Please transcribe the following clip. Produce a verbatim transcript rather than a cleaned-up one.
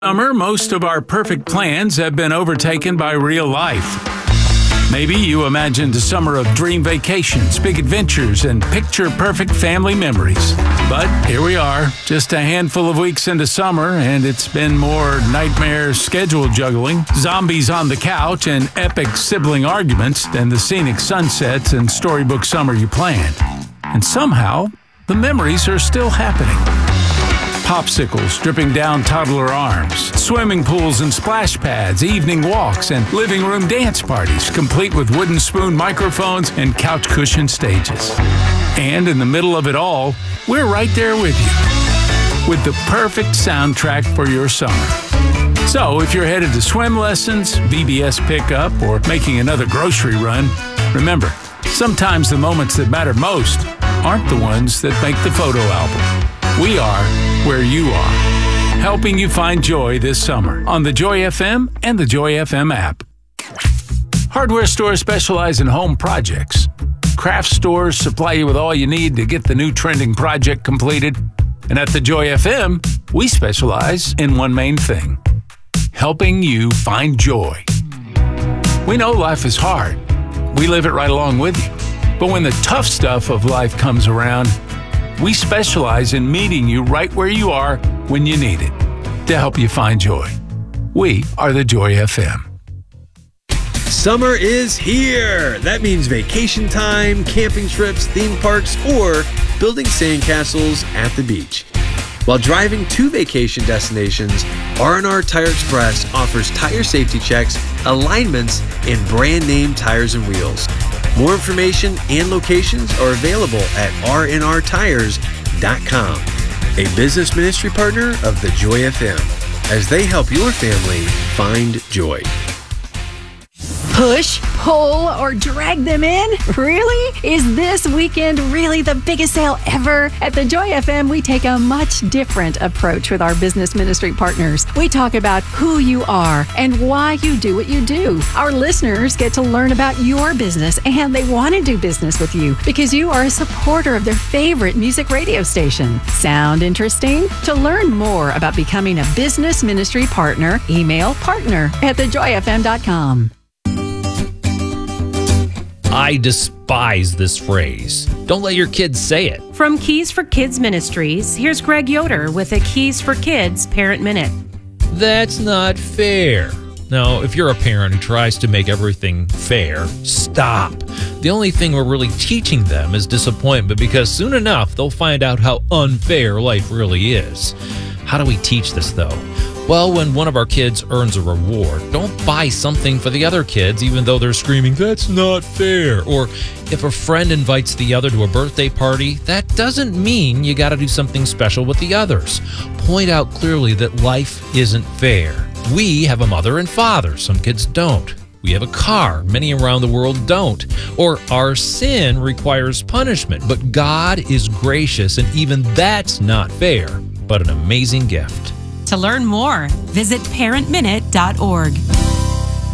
Summer, most of our perfect plans have been overtaken by real life. Maybe you imagined a summer of dream vacations, big adventures, and picture-perfect family memories. But here we are, just a handful of weeks into summer, and it's been more nightmare schedule juggling, zombies on the couch, and epic sibling arguments than the scenic sunsets and storybook summer you planned. And somehow, the memories are still happening. Popsicles dripping down toddler arms, swimming pools and splash pads, evening walks, and living room dance parties, complete with wooden spoon microphones and couch cushion stages. And in the middle of it all, we're right there with you, with the perfect soundtrack for your summer. So if you're headed to swim lessons, V B S pickup, or making another grocery run, remember, sometimes the moments that matter most aren't the ones that make the photo album. We are where you are, helping you find joy this summer on the Joy F M and the Joy F M app. Hardware stores specialize in home projects. Craft stores supply you with all you need to get the new trending project completed. And at the Joy F M, we specialize in one main thing, helping you find joy. We know life is hard. We live it right along with you. But when the tough stuff of life comes around, we specialize in meeting you right where you are when you need it to help you find joy. We are the Joy F M. Summer is here. That means vacation time, camping trips, theme parks, or building sandcastles at the beach. While driving to vacation destinations, R and R Tire Express offers tire safety checks, alignments, and brand name tires and wheels. More information and locations are available at r n r tires dot com, a business ministry partner of the Joy F M, as they help your family find joy. Push, pull, or drag them in? Really? Is this weekend really the biggest sale ever? At the Joy F M, we take a much different approach with our business ministry partners. We talk about who you are and why you do what you do. Our listeners get to learn about your business, and they want to do business with you because you are a supporter of their favorite music radio station. Sound interesting? To learn more about becoming a business ministry partner, email partner at the joy f m dot com. I despise this phrase. Don't let your kids say it. From Keys for Kids Ministries, here's Greg Yoder with a Keys for Kids Parent Minute. That's not fair. Now, if you're a parent who tries to make everything fair, stop. The only thing we're really teaching them is disappointment, because soon enough they'll find out how unfair life really is. How do we teach this, though? Well, when one of our kids earns a reward, don't buy something for the other kids even though they're screaming, "That's not fair." Or if a friend invites the other to a birthday party, that doesn't mean you got to do something special with the others. Point out clearly that life isn't fair. We have a mother and father. Some kids don't. We have a car. Many around the world don't. Or our sin requires punishment, but God is gracious, and even that's not fair, but an amazing gift. To learn more, visit parent minute dot org.